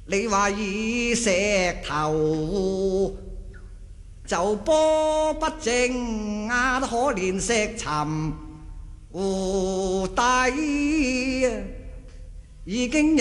你話以石頭就波不正啊，可憐石沉湖底已經